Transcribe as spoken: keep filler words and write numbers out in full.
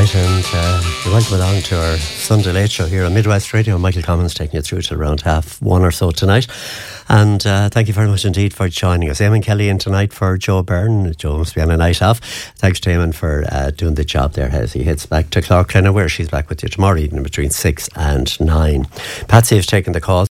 Right, and uh, you're welcome along to our Sunday Late Show here on Midwest Radio. Michael Commons taking you through to around half one or so tonight. And uh, thank you very much indeed for joining us. Eamon Kelly in tonight for Joe Byrne. Joe must be on a night off. Thanks to Eamon for uh, doing the job there as he heads back to Clogherclena, where she's back with you tomorrow evening between six and nine. Patsy has taken the calls.